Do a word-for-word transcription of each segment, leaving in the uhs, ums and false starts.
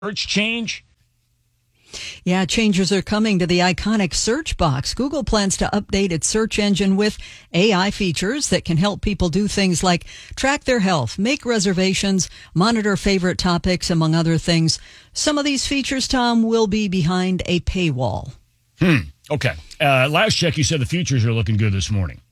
search change? Yeah, changes are coming to the iconic search box. Google plans to update its search engine with A I features that can help people do things like track their health, make reservations, monitor favorite topics, among other things. Some of these features, Tom, will be behind a paywall. Hmm. Okay. Uh, last check, you said the futures are looking good this morning.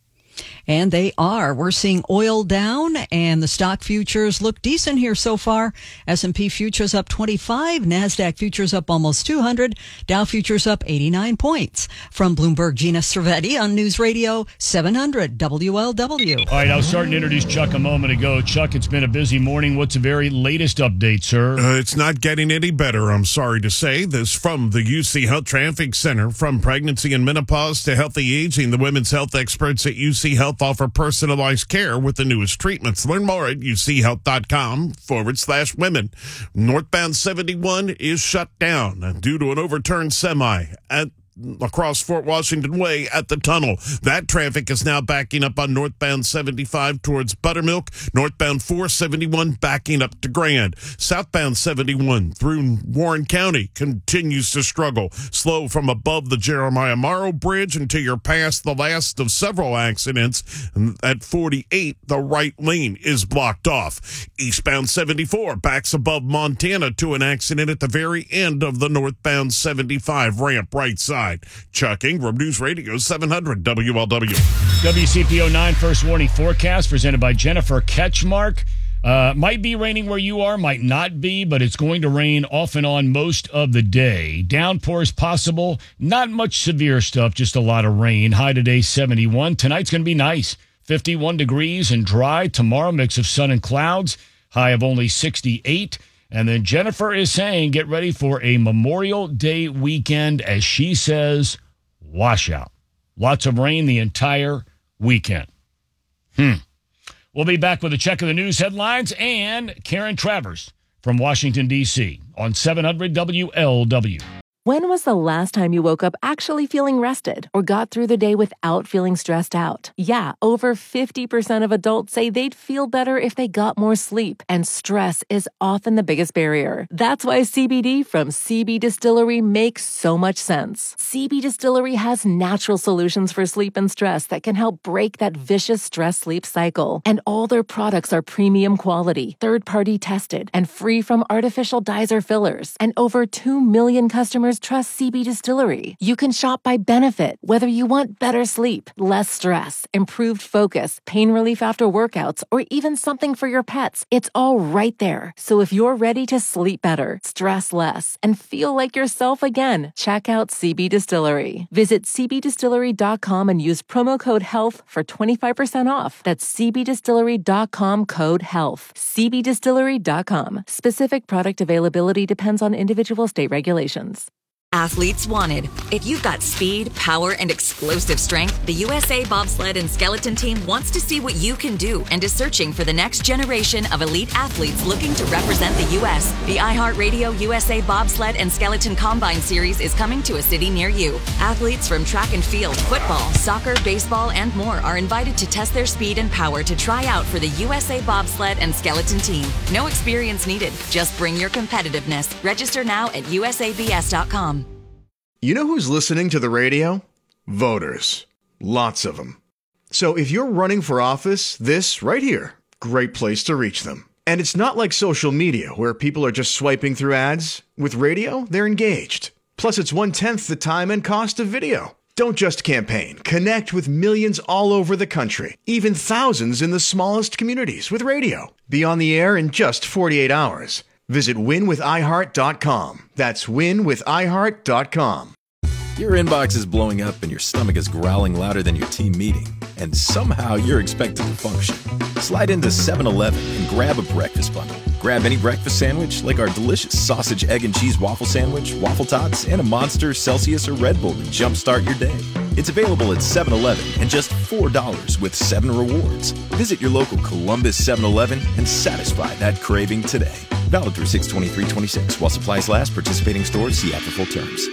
And they are. We're seeing oil down, and the stock futures look decent here so far. S and P futures up twenty-five, NASDAQ futures up almost two hundred, Dow futures up eighty-nine points. From Bloomberg, Gina Cervetti on News Radio seven hundred W L W. All right, I was starting to introduce Chuck a moment ago. Chuck, it's been a busy morning. What's the very latest update, sir? Uh, it's not getting any better, I'm sorry to say. This from the U C Health Traffic Center. From pregnancy and menopause to healthy aging, the women's health experts at U C Health offer personalized care with the newest treatments. Learn more at uchealth.com forward slash women. Northbound seventy-one is shut down due to an overturned semi at across Fort Washington Way at the tunnel. That traffic is now backing up on northbound seventy-five towards Buttermilk. Northbound four seventy-one backing up to Grand. Southbound seventy-one through Warren County continues to struggle. Slow from above the Jeremiah Morrow Bridge until you're past the last of several accidents. At forty-eight, the right lane is blocked off. Eastbound seventy-four backs above Montana to an accident at the very end of the northbound seventy-five ramp right side. Chuck Ingram, News Radio seven hundred W L W. W C P O nine First Warning Forecast presented by Jennifer Ketchmark. Uh, might be raining where you are, might not be, but it's going to rain off and on most of the day. Downpours possible. Not much severe stuff, just a lot of rain. High today, seventy-one. Tonight's going to be nice. fifty-one degrees and dry. Tomorrow, mix of sun and clouds. High of only sixty-eight. And then Jennifer is saying, get ready for a Memorial Day weekend, as she says, washout. Lots of rain the entire weekend. Hmm. We'll be back with a check of the news headlines and Karen Travers from Washington, D C on seven hundred W L W. When was the last time you woke up actually feeling rested or got through the day without feeling stressed out? Yeah, over fifty percent of adults say they'd feel better if they got more sleep, and stress is often the biggest barrier. That's why C B D from C B Distillery makes so much sense. C B Distillery has natural solutions for sleep and stress that can help break that vicious stress-sleep cycle. And all their products are premium quality, third-party tested, and free from artificial dyes or fillers. And over two million customers trust C B Distillery. You can shop by benefit, whether you want better sleep, less stress, improved focus, pain relief after workouts, or even something for your pets. It's all right there. So if you're ready to sleep better, stress less, and feel like yourself again, check out C B Distillery. Visit c b distillery dot com and use promo code HEALTH for twenty-five percent off. That's c b distillery dot com code HEALTH. c b distillery dot com. Specific product availability depends on individual state regulations. Athletes wanted. If you've got speed, power, and explosive strength, the U S A Bobsled and Skeleton Team wants to see what you can do and is searching for the next generation of elite athletes looking to represent the U S The iHeartRadio U S A Bobsled and Skeleton Combine Series is coming to a city near you. Athletes from track and field, football, soccer, baseball, and more are invited to test their speed and power to try out for the U S A Bobsled and Skeleton Team. No experience needed. Just bring your competitiveness. Register now at U S A B S dot com. You know who's listening to the radio? Voters. Lots of them. So if you're running for office, this right here, great place to reach them. And it's not like social media where people are just swiping through ads. With radio, they're engaged. Plus, it's one-tenth the time and cost of video. Don't just campaign. Connect with millions all over the country, even thousands in the smallest communities with radio. Be on the air in just forty-eight hours. Visit win with i heart dot com. That's win with i heart dot com. Your inbox is blowing up and your stomach is growling louder than your team meeting, and somehow you're expected to function. Slide into seven eleven and grab a breakfast bundle. Grab any breakfast sandwich like our delicious sausage, egg, and cheese waffle sandwich, waffle tots, and a Monster, Celsius, or Red Bull to jumpstart your day. It's available at seven eleven and just four dollars with seven rewards. Visit your local Columbus seven eleven and satisfy that craving today. Valid through six twenty-three twenty-six. While supplies last, participating stores, see app for full terms.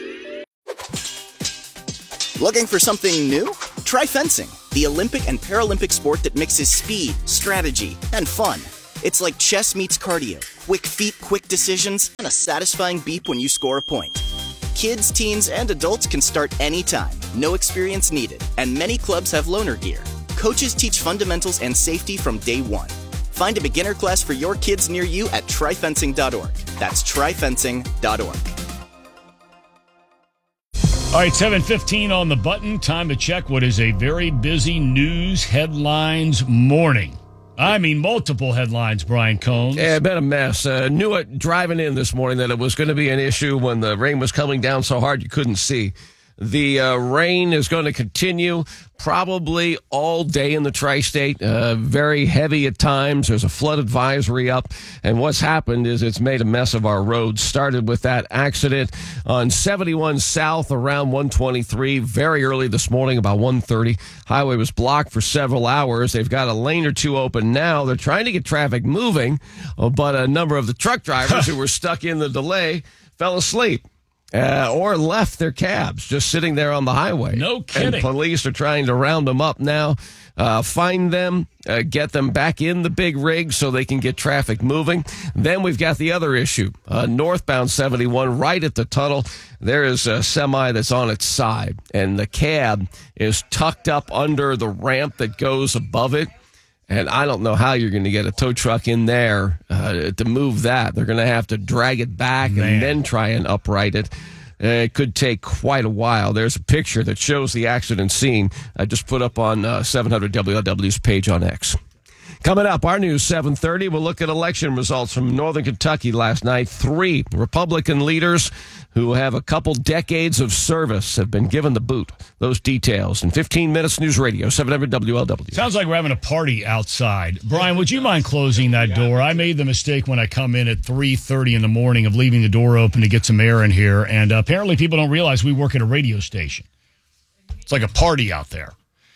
Looking for something new? Try fencing, the Olympic and Paralympic sport that mixes speed, strategy, and fun. It's like chess meets cardio. Quick feet, quick decisions, and a satisfying beep when you score a point. Kids, teens, and adults can start anytime. No experience needed. And many clubs have loaner gear. Coaches teach fundamentals and safety from day one. Find a beginner class for your kids near you at tri fencing dot org. That's tri fencing dot org. All right, seven fifteen on the button. Time to check what is a very busy news headlines morning. I mean, multiple headlines, Brian Combs. Yeah, been a mess. Uh, knew it driving in this morning that it was going to be an issue when the rain was coming down so hard you couldn't see. The uh, rain is going to continue probably all day in the tri-state, uh, very heavy at times. There's a flood advisory up, and what's happened is it's made a mess of our roads. Started with that accident on seventy-one South around one twenty-three very early this morning, about one thirty. Highway was blocked for several hours. They've got a lane or two open now. They're trying to get traffic moving, but a number of the truck drivers who were stuck in the delay fell asleep. Uh, or left their cabs just sitting there on the highway. No kidding. And police are trying to round them up now, uh, find them, uh, get them back in the big rig so they can get traffic moving. Then we've got the other issue, uh, northbound seventy-one, right at the tunnel. There is a semi that's on its side, and the cab is tucked up under the ramp that goes above it. And I don't know how you're going to get a tow truck in there uh, to move that. They're going to have to drag it back Man. and then try and upright it. Uh, it could take quite a while. There's a picture that shows the accident scene. I just put up on uh, seven hundred W L W's page on X. Coming up, our news seven thirty, we'll look at election results from Northern Kentucky last night. Three Republican leaders who have a couple decades of service have been given the boot. Those details in fifteen minutes. News Radio, seven hundred W L W. Sounds like we're having a party outside. Brian, would you mind closing that door? I made the mistake when I come in at three thirty in the morning of leaving the door open to get some air in here, and uh, apparently people don't realize we work at a radio station. It's like a party out there.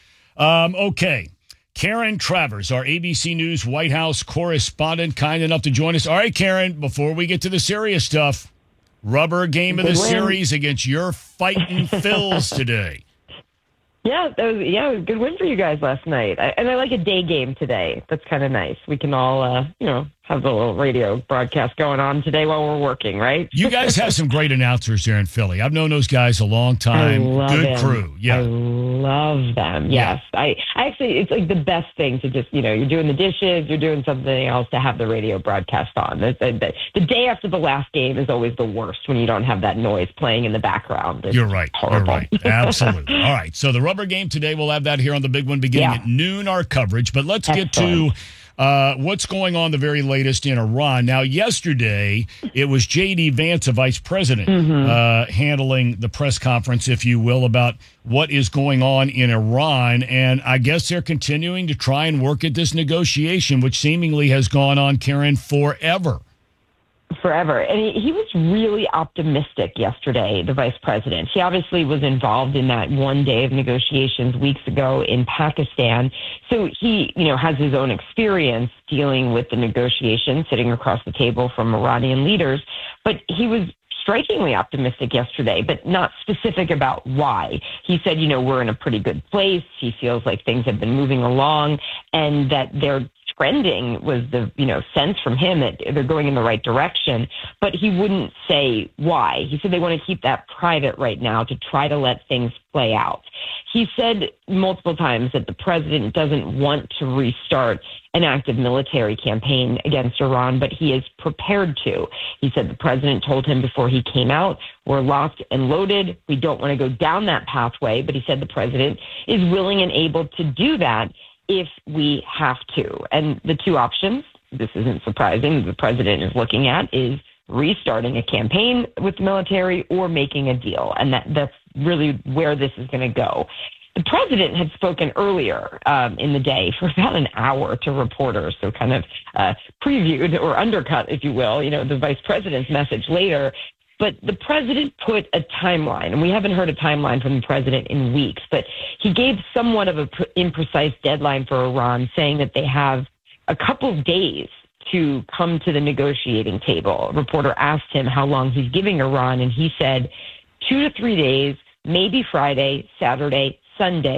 Um, okay. Karen Travers, our A B C News White House correspondent, kind enough to join us. All right, Karen, before we get to the serious stuff, rubber game of the series against your fighting Phils today. Yeah, that was yeah, it was a good win for you guys last night. I, and I like a day game today. That's kind of nice. We can all, uh, you know, have the little radio broadcast going on today while we're working, right? You guys have some great announcers there in Philly. I've known those guys a long time. I love Good them. crew. Yeah. I love them. Yes. Yeah. I, I actually, it's like the best thing to just, you know, you're doing the dishes, you're doing something else to have the radio broadcast on. The, the, the day after the last game is always the worst when you don't have that noise playing in the background. It's you're right. Horrible. You're right. Absolutely. All right. So the rubber game today, we'll have that here on the big one beginning Yeah. at noon, our coverage. But let's Excellent. get to Uh, what's going on the very latest in Iran. Now, yesterday, it was J D. Vance, the vice president, Mm-hmm. uh, handling the press conference, if you will, about what is going on in Iran. And I guess they're continuing to try and work at this negotiation, which seemingly has gone on, Karen, forever. Forever. And he, he was really optimistic yesterday, the vice president. He obviously was involved in that one day of negotiations weeks ago in Pakistan. So he, you know, has his own experience dealing with the negotiations, sitting across the table from Iranian leaders. But he was strikingly optimistic yesterday, but not specific about why. He said, you know, we're in a pretty good place. He feels like things have been moving along and that they're trending was the, you know, sense from him that they're going in the right direction, but he wouldn't say why. He said they want to keep that private right now to try to let things play out. He said multiple times that the president doesn't want to restart an active military campaign against Iran, but he is prepared to. He said the president told him before he came out, we're locked and loaded. We don't want to go down that pathway, but he said the president is willing and able to do that if we have to. And the two options, this isn't surprising, the president is looking at is restarting a campaign with the military or making a deal. And that, that's really where this is going to go. The president had spoken earlier um, in the day for about an hour to reporters, so kind of uh, previewed or undercut, if you will, you know, the vice president's message later. But the president put a timeline, and we haven't heard a timeline from the president in weeks, but he gave somewhat of an imprecise deadline for Iran, saying that they have a couple of days to come to the negotiating table. A reporter asked him how long he's giving Iran, and he said two to three days, maybe Friday, Saturday, Sunday,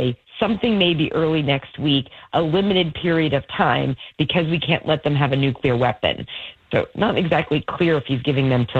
something maybe early next week, a limited period of time, because we can't let them have a nuclear weapon. So not exactly clear if he's giving them till